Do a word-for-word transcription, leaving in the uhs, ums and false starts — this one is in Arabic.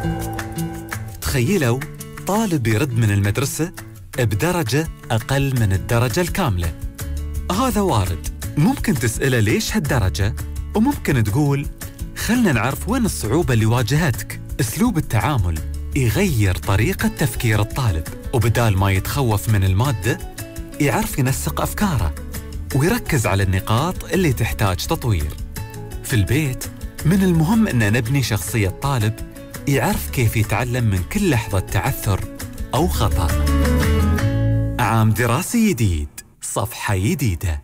تخيلوا طالب يرد من المدرسة بدرجة أقل من الدرجة الكاملة. هذا وارد. ممكن تسأله ليش هالدرجة، وممكن تقول خلنا نعرف وين الصعوبة اللي واجهتك. أسلوب التعامل يغير طريقة تفكير الطالب، وبدال ما يتخوف من المادة يعرف ينسق أفكاره ويركز على النقاط اللي تحتاج تطوير. في البيت من المهم أن نبني شخصية طالب يعرف كيف يتعلم من كل لحظة تعثر أو خطأ. عام دراسي جديد، صفحة جديدة.